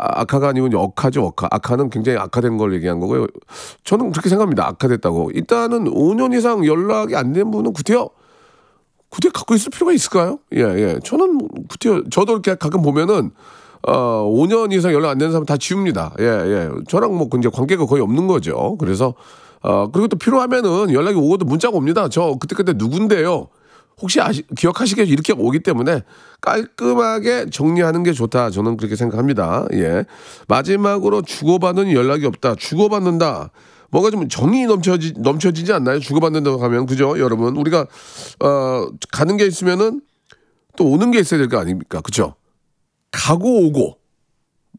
악화가 아니고 이제 억하죠, 억하. 악화는 굉장히 악화된 걸 얘기한 거고요. 저는 그렇게 생각합니다. 악화됐다고. 일단은 5년 이상 연락이 안 된 분은 구태여 갖고 있을 필요가 있을까요? 예, 예. 저는 구태여 저도 이렇게 가끔 보면은 5년 이상 연락 안 되는 사람 다 지웁니다. 예, 예. 저랑 뭐 이제 관계가 거의 없는 거죠. 그래서 그리고 또 필요하면은 연락이 오고도 문자가 옵니다. 저 그때 누군데요? 혹시 기억하시겠죠? 이렇게 오기 때문에 깔끔하게 정리하는 게 좋다. 저는 그렇게 생각합니다. 예. 마지막으로 주고받는 연락이 없다. 주고받는다. 뭔가 좀 정이 넘쳐지지 않나요? 주고받는다고 하면. 그죠? 여러분. 우리가, 가는 게 있으면은 또 오는 게 있어야 될 거 아닙니까? 그죠? 가고 오고.